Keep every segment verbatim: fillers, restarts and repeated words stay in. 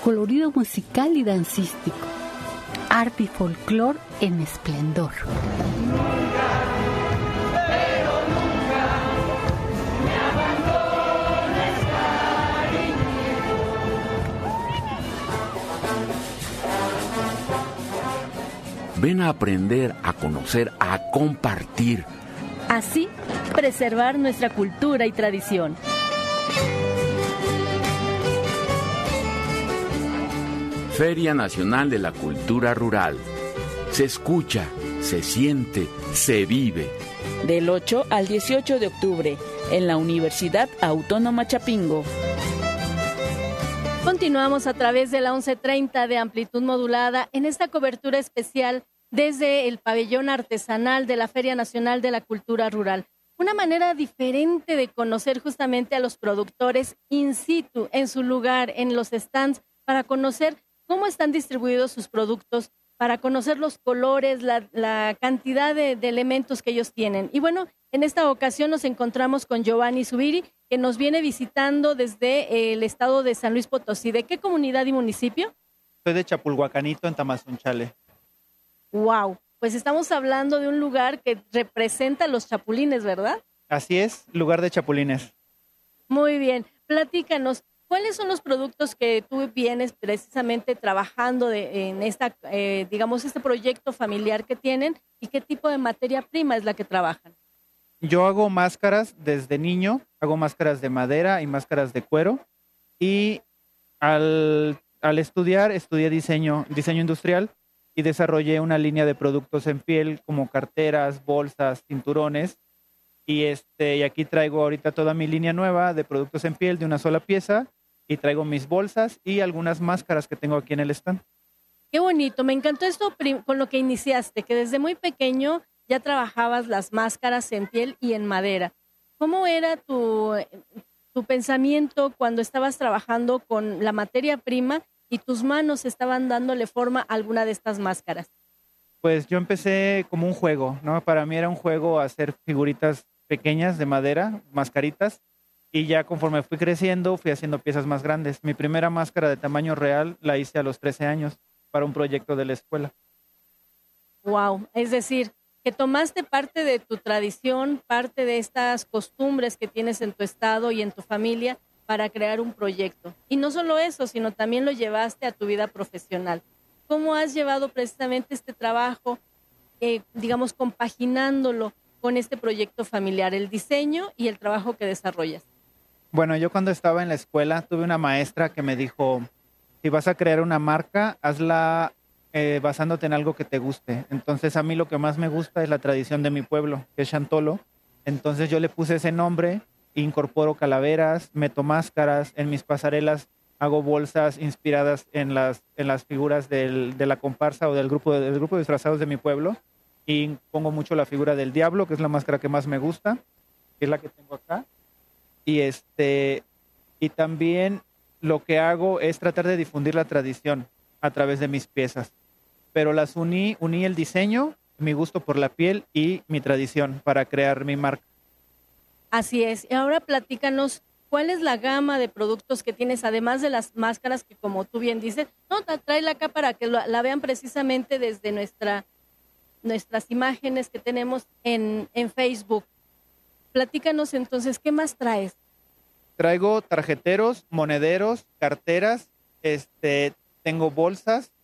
colorido musical y dancístico, arte y folclor en esplendor. Ven a aprender, a conocer, a compartir. Así, preservar nuestra cultura y tradición. Feria Nacional de la Cultura Rural. Se escucha, se siente, se vive. Del ocho al dieciocho de octubre, en la Universidad Autónoma Chapingo. Continuamos a través de la once treinta de amplitud modulada en esta cobertura especial desde el pabellón artesanal de la Feria Nacional de la Cultura Rural. Una manera diferente de conocer justamente a los productores in situ, en su lugar, en los stands, para conocer cómo están distribuidos sus productos, para conocer los colores, la, la cantidad de, de elementos que ellos tienen. Y bueno, en esta ocasión nos encontramos con Giovanni Zubiri, que nos viene visitando desde el estado de San Luis Potosí. ¿De qué comunidad y municipio? Soy de Chapulhuacanito, en Tamazunchale. Wow, pues estamos hablando de un lugar que representa a los chapulines, ¿verdad? Así es, lugar de chapulines. Muy bien, platícanos, ¿cuáles son los productos que tú vienes precisamente trabajando de, en esta, eh, digamos, este proyecto familiar que tienen y qué tipo de materia prima es la que trabajan? Yo hago máscaras desde niño, hago máscaras de madera y máscaras de cuero y al, al estudiar, estudié diseño, diseño industrial. Y desarrollé una línea de productos en piel como carteras, bolsas, cinturones. Y, este, y aquí traigo ahorita toda mi línea nueva de productos en piel de una sola pieza. Y traigo mis bolsas y algunas máscaras que tengo aquí en el stand. Qué bonito, me encantó esto con lo que iniciaste, que desde muy pequeño ya trabajabas las máscaras en piel y en madera. ¿Cómo era tu, tu pensamiento cuando estabas trabajando con la materia prima y tus manos estaban dándole forma a alguna de estas máscaras? Pues yo empecé como un juego, ¿no? Para mí era un juego hacer figuritas pequeñas de madera, mascaritas, y ya conforme fui creciendo fui haciendo piezas más grandes. Mi primera máscara de tamaño real la hice a los trece años para un proyecto de la escuela. Wow, es decir, que tomaste parte de tu tradición, parte de estas costumbres que tienes en tu estado y en tu familia, para crear un proyecto. Y no solo eso, sino también lo llevaste a tu vida profesional. ¿Cómo has llevado precisamente este trabajo, eh, digamos, compaginándolo con este proyecto familiar, el diseño y el trabajo que desarrollas? Bueno, yo cuando estaba en la escuela tuve una maestra que me dijo, si vas a crear una marca, hazla eh, basándote en algo que te guste. Entonces a mí lo que más me gusta es la tradición de mi pueblo, que es Chantolo. Entonces yo le puse ese nombre. Incorporo calaveras, meto máscaras, en mis pasarelas hago bolsas inspiradas en las, en las figuras del, de la comparsa o del grupo, del grupo de disfrazados de mi pueblo y pongo mucho la figura del diablo, que es la máscara que más me gusta, que es la que tengo acá. Y, este, y también lo que hago es tratar de difundir la tradición a través de mis piezas, pero las uní, uní el diseño, mi gusto por la piel y mi tradición para crear mi marca. Así es. Y ahora platícanos, ¿cuál es la gama de productos que tienes, además de las máscaras que, como tú bien dices, no, tráela acá para que la, la vean precisamente desde nuestra, nuestras imágenes que tenemos en, en Facebook? Platícanos entonces, ¿qué más traes? Traigo tarjeteros, monederos, carteras, este, tengo bolsas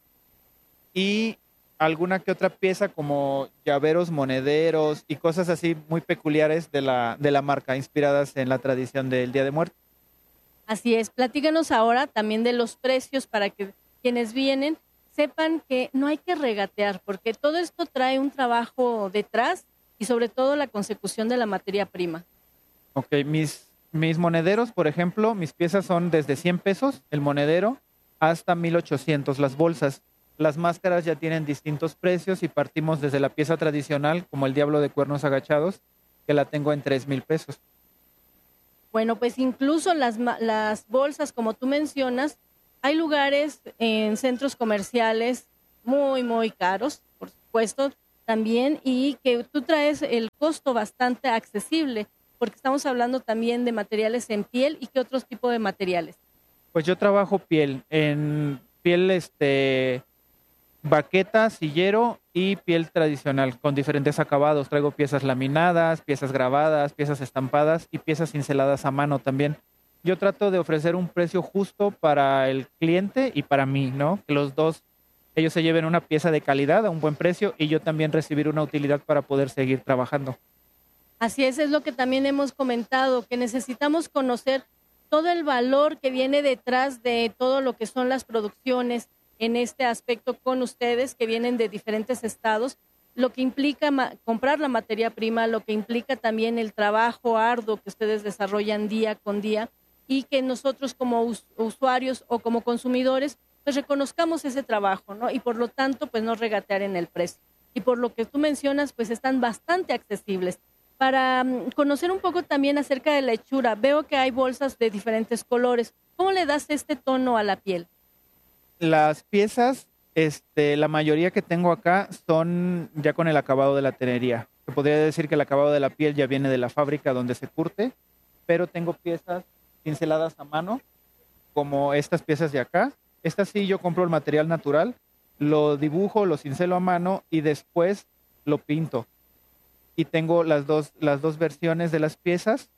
y alguna que otra pieza como llaveros, monederos y cosas así muy peculiares de la, de la marca, inspiradas en la tradición del Día de Muertos. Así es, platícanos ahora también de los precios para que quienes vienen sepan que no hay que regatear, porque todo esto trae un trabajo detrás y sobre todo la consecución de la materia prima. Ok, mis, mis monederos, por ejemplo, mis piezas son desde cien pesos el monedero hasta mil ochocientos las bolsas. Las máscaras ya tienen distintos precios y partimos desde la pieza tradicional, como el diablo de cuernos agachados, que la tengo en tres mil pesos. Bueno, pues incluso las, las bolsas, como tú mencionas, hay lugares en centros comerciales muy, muy caros, por supuesto, también, y que tú traes el costo bastante accesible, porque estamos hablando también de materiales en piel y qué otros tipos de materiales. Pues yo trabajo piel, en piel este baqueta, sillero y piel tradicional con diferentes acabados. Traigo piezas laminadas, piezas grabadas, piezas estampadas y piezas cinceladas a mano también. Yo trato de ofrecer un precio justo para el cliente y para mí, ¿no? Que los dos, ellos se lleven una pieza de calidad a un buen precio y yo también recibir una utilidad para poder seguir trabajando. Así es, es lo que también hemos comentado, que necesitamos conocer todo el valor que viene detrás de todo lo que son las producciones en este aspecto con ustedes, que vienen de diferentes estados, lo que implica ma- comprar la materia prima, lo que implica también el trabajo arduo que ustedes desarrollan día con día y que nosotros como us- usuarios o como consumidores pues reconozcamos ese trabajo, ¿no? Y por lo tanto pues no regatear en el precio. Y por lo que tú mencionas pues están bastante accesibles. Para mm, conocer un poco también acerca de la hechura, veo que hay bolsas de diferentes colores. ¿Cómo le das este tono a la piel? Las piezas, este, la mayoría que tengo acá son ya con el acabado de la tenería. Se podría decir que el acabado de la piel ya viene de la fábrica donde se curte, pero tengo piezas cinceladas a mano, como estas piezas de acá. Estas sí yo compro el material natural, lo dibujo, lo cincelo a mano y después lo pinto. Y tengo las dos, las dos versiones de las piezas.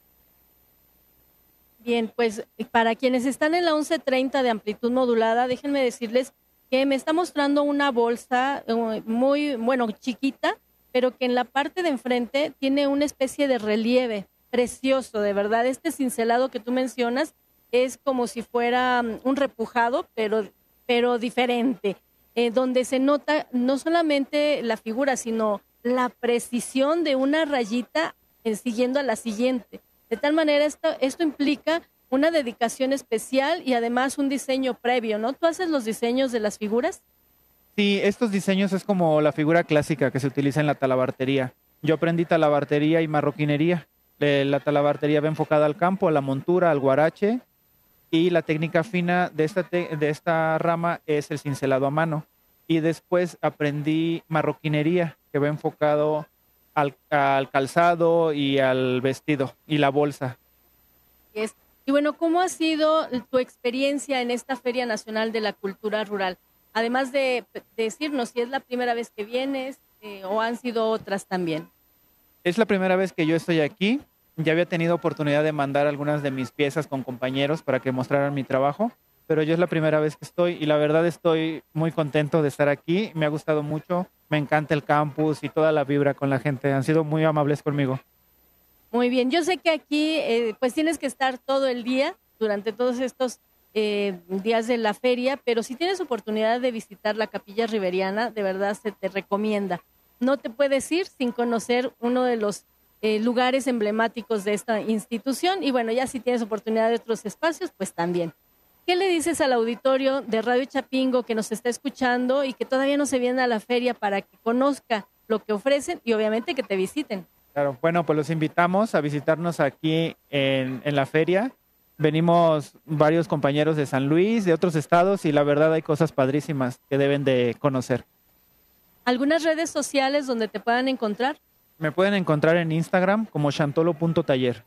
Bien, pues para quienes están en la once treinta de amplitud modulada, déjenme decirles que me está mostrando una bolsa eh, muy, bueno, chiquita, pero que en la parte de enfrente tiene una especie de relieve precioso, de verdad. Este cincelado que tú mencionas es como si fuera mm, un repujado, pero, pero diferente, eh, donde se nota no solamente la figura, sino la precisión de una rayita eh, siguiendo a la siguiente. De tal manera, esto, esto implica una dedicación especial y además un diseño previo, ¿no? ¿Tú haces los diseños de las figuras? Sí, estos diseños es como la figura clásica que se utiliza en la talabartería. Yo aprendí talabartería y marroquinería. Eh, La talabartería va enfocada al campo, a la montura, al guarache, y la técnica fina de esta, te- de esta rama es el cincelado a mano. Y después aprendí marroquinería, que va enfocado al, al calzado y al vestido y la bolsa. Es- Y bueno, ¿cómo ha sido tu experiencia en esta Feria Nacional de la Cultura Rural? Además de, de decirnos si es la primera vez que vienes eh, o han sido otras también. Es la primera vez que yo estoy aquí. Ya había tenido oportunidad de mandar algunas de mis piezas con compañeros para que mostraran mi trabajo, pero yo es la primera vez que estoy y la verdad estoy muy contento de estar aquí. Me ha gustado mucho, me encanta el campus y toda la vibra con la gente. Han sido muy amables conmigo. Muy bien, yo sé que aquí eh, pues tienes que estar todo el día durante todos estos eh, días de la feria, pero si tienes oportunidad de visitar la Capilla Riveriana, de verdad se te recomienda. No te puedes ir sin conocer uno de los eh, lugares emblemáticos de esta institución y bueno, ya si tienes oportunidad de otros espacios, pues también. ¿Qué le dices al auditorio de Radio Chapingo que nos está escuchando y que todavía no se viene a la feria para que conozca lo que ofrecen y obviamente que te visiten? Claro, bueno, pues los invitamos a visitarnos aquí en, en la feria. Venimos varios compañeros de San Luis, de otros estados, y la verdad hay cosas padrísimas que deben de conocer. ¿Algunas redes sociales donde te puedan encontrar? Me pueden encontrar en Instagram como chantolo punto taller.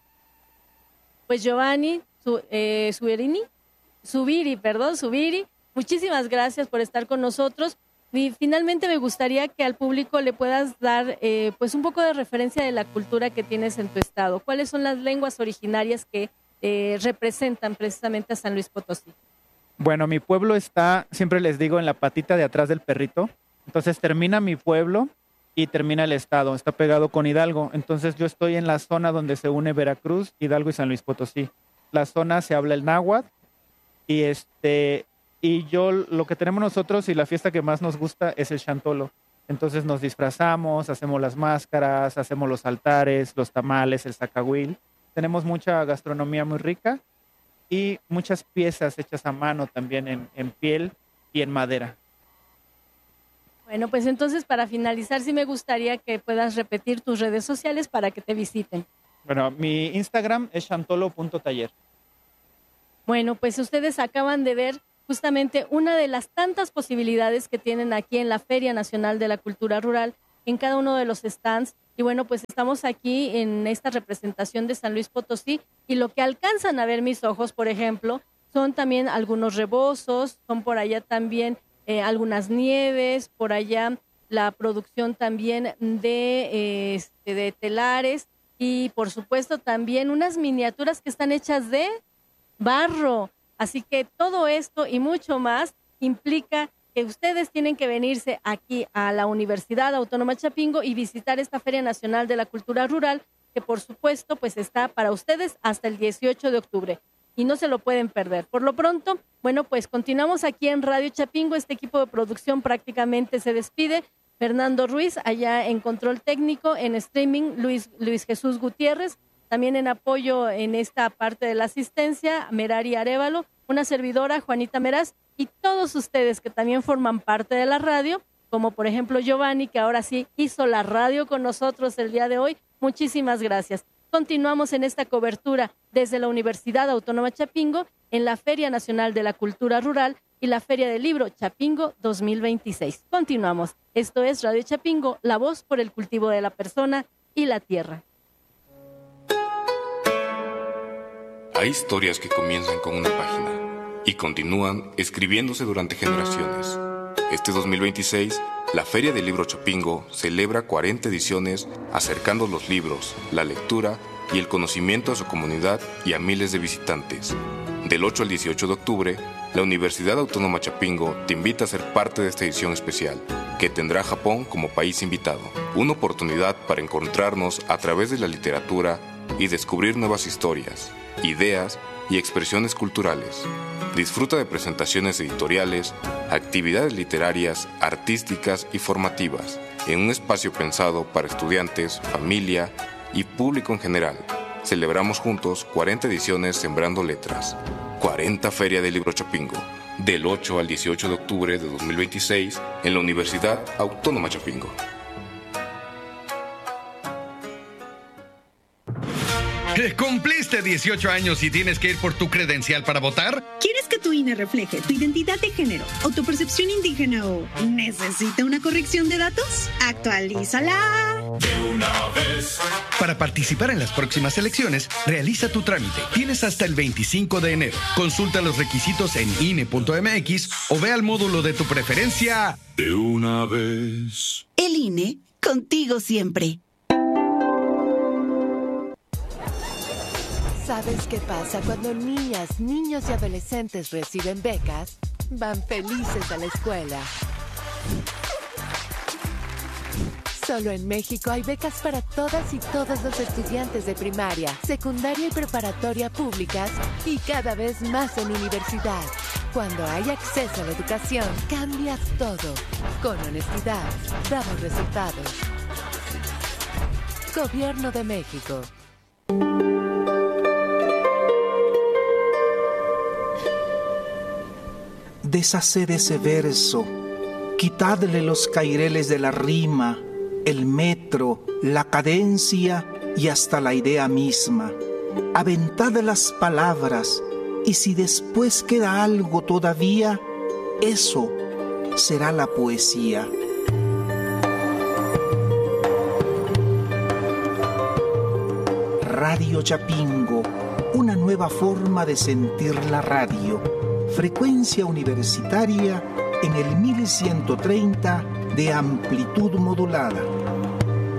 Pues Giovanni su, eh, Subirini, Subiri, perdón, Subiri, muchísimas gracias por estar con nosotros. Y finalmente me gustaría que al público le puedas dar eh, pues un poco de referencia de la cultura que tienes en tu estado. ¿Cuáles son las lenguas originarias que eh, representan precisamente a San Luis Potosí? Bueno, mi pueblo está, siempre les digo, en la patita de atrás del perrito. Entonces termina mi pueblo y termina el estado. Está pegado con Hidalgo. Entonces yo estoy en la zona donde se une Veracruz, Hidalgo y San Luis Potosí. La zona se habla el náhuatl y este y yo lo que tenemos nosotros y la fiesta que más nos gusta es el chantolo. Entonces nos disfrazamos, hacemos las máscaras, hacemos los altares, los tamales, el zacahuil. Tenemos mucha gastronomía muy rica y muchas piezas hechas a mano también en, en piel y en madera. Bueno, pues entonces para finalizar sí me gustaría que puedas repetir tus redes sociales para que te visiten. Bueno, mi Instagram es chantolo punto taller. Bueno, pues ustedes acaban de ver justamente una de las tantas posibilidades que tienen aquí en la Feria Nacional de la Cultura Rural, en cada uno de los stands. Y bueno, pues estamos aquí en esta representación de San Luis Potosí y lo que alcanzan a ver mis ojos, por ejemplo, son también algunos rebozos, son por allá también eh, algunas nieves, por allá la producción también de, eh, este, de telares y por supuesto también unas miniaturas que están hechas de barro. Así que todo esto y mucho más implica que ustedes tienen que venirse aquí a la Universidad Autónoma Chapingo y visitar esta Feria Nacional de la Cultura Rural, que por supuesto pues está para ustedes hasta el dieciocho de octubre y no se lo pueden perder. Por lo pronto, bueno, pues continuamos aquí en Radio Chapingo. Este equipo de producción prácticamente se despide. Fernando Ruiz, allá en control técnico, en streaming, Luis, Luis Jesús Gutiérrez, también en apoyo en esta parte de la asistencia, Merari Arévalo, una servidora, Juanita Meraz, y todos ustedes que también forman parte de la radio, como por ejemplo Giovanni, que ahora sí hizo la radio con nosotros el día de hoy. Muchísimas gracias. Continuamos en esta cobertura desde la Universidad Autónoma Chapingo en la Feria Nacional de la Cultura Rural y la Feria del Libro Chapingo dos mil veintiséis. Continuamos. Esto es Radio Chapingo, la voz por el cultivo de la persona y la tierra. Hay historias que comienzan con una página y continúan escribiéndose durante generaciones. Este dos mil veintiséis, la Feria del Libro Chapingo celebra cuarenta ediciones acercando los libros, la lectura y el conocimiento a su comunidad y a miles de visitantes. Del ocho al dieciocho de octubre, la Universidad Autónoma Chapingo te invita a ser parte de esta edición especial, que tendrá a Japón como país invitado. Una oportunidad para encontrarnos a través de la literatura y descubrir nuevas historias, ideas y expresiones culturales. Disfruta de presentaciones editoriales, actividades literarias, artísticas y formativas, en un espacio pensado para estudiantes, familia y público en general. Celebramos juntos cuarenta ediciones Sembrando Letras. cuarenta Feria del Libro Chapingo, del ocho al dieciocho de octubre de dos mil veintiséis en la Universidad Autónoma Chapingo. ¿Cumpliste dieciocho años y tienes que ir por tu credencial para votar? ¿Quieres que tu I N E refleje tu identidad de género, autopercepción indígena o necesita una corrección de datos? ¡Actualízala! De una vez. Para participar en las próximas elecciones, realiza tu trámite. Tienes hasta el veinticinco de enero. Consulta los requisitos en I N E punto M X o ve al módulo de tu preferencia. De una vez. El I N E, contigo siempre. ¿Sabes qué pasa cuando niñas, niños y adolescentes reciben becas? Van felices a la escuela. Solo en México hay becas para todas y todos los estudiantes de primaria, secundaria y preparatoria públicas y cada vez más en universidad. Cuando hay acceso a la educación, cambia todo. Con honestidad, damos resultados. Gobierno de México. Deshaced ese verso, quitadle los caireles de la rima, el metro, la cadencia y hasta la idea misma. Aventad las palabras y si después queda algo todavía, eso será la poesía. Radio Chapingo, una nueva forma de sentir la radio. Frecuencia universitaria en el mil ciento treinta de amplitud modulada.